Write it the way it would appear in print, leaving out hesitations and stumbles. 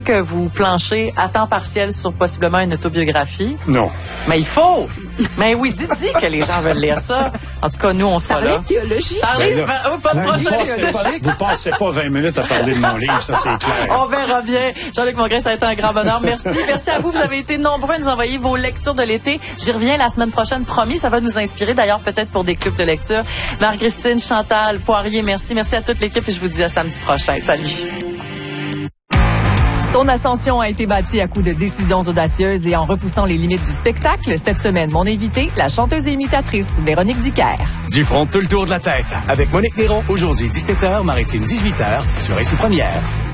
que vous planchez à temps partiel sur possiblement une autobiographie. Non. Mais il faut. Mais oui, dis que les gens veulent lire ça. En tout cas, nous, on sera là. Théologie. Parlez pas de prochain. Vous passerez pas 20 minutes à parler de mon livre, ça c'est clair. On verra bien. Jean-Luc Mongrain, ça a été un grand bonheur. Merci. Merci à vous. Vous avez été nombreux à nous envoyer vos lectures de l'été. J'y reviens la semaine prochaine, promis. Ça va nous inspirer d'ailleurs peut-être pour des clubs de lecture. Marie-Christine, Chantal, Poirier, merci. Merci à toute l'équipe et je vous dis à samedi prochain. Salut. Son ascension a été bâtie à coups de décisions audacieuses et en repoussant les limites du spectacle. Cette semaine, mon invité, la chanteuse et imitatrice Véronique Dicker. Du front tout le tour de la tête avec Monique Néron, aujourd'hui 17h, Maritime 18h, sur Récit Première.